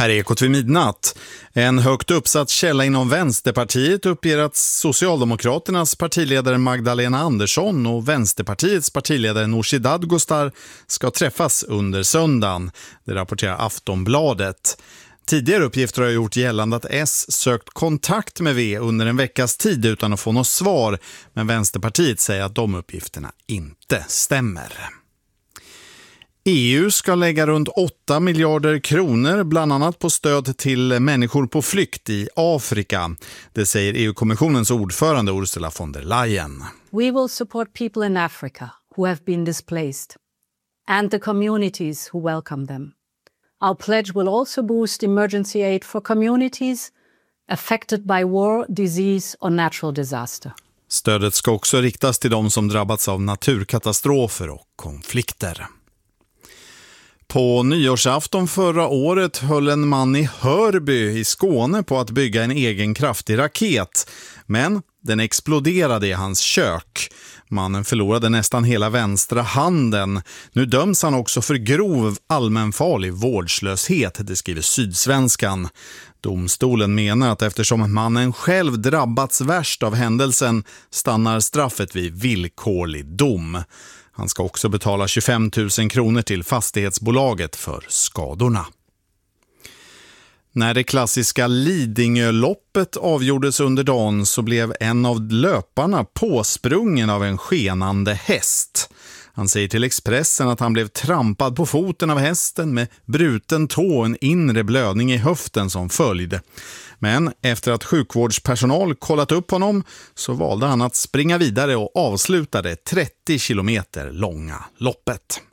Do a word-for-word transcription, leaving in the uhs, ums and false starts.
Här är Ekot vid midnatt. En högt uppsatt källa inom Vänsterpartiet uppger att Socialdemokraternas partiledare Magdalena Andersson och Vänsterpartiets partiledare Nooshi Dadgostar ska träffas under söndagen. Det rapporterar Aftonbladet. Tidigare uppgifter har gjort gällande att S sökt kontakt med V under en veckas tid utan att få något svar. Men Vänsterpartiet säger att de uppgifterna inte stämmer. E U ska lägga runt åtta miljarder kronor bland annat på stöd till människor på flykt i Afrika. Det säger E U-kommissionens ordförande Ursula von der Leyen. We will support people in Africa who have been displaced and the communities who welcome them. Our pledge will also boost emergency aid for communities affected by war, disease or natural disaster. Stödet ska också riktas till de som drabbats av naturkatastrofer och konflikter. På nyårsafton förra året höll en man i Hörby i Skåne på att bygga en egen kraftig raket. Men den exploderade i hans kök. Mannen förlorade nästan hela vänstra handen. Nu döms han också för grov allmänfarlig vårdslöshet, det skriver Sydsvenskan. Domstolen menar att eftersom mannen själv drabbats värst av händelsen stannar straffet vid villkorlig dom. Han ska också betala tjugofem tusen kronor till fastighetsbolaget för skadorna. När det klassiska Lidingöloppet avgjordes under dagen så blev en av löparna påsprungen av en skenande häst. Han säger till Expressen att han blev trampad på foten av hästen med bruten tå och en inre blödning i höften som följd. Men efter att sjukvårdspersonal kollat upp honom så valde han att springa vidare och avslutade trettio kilometer långa loppet.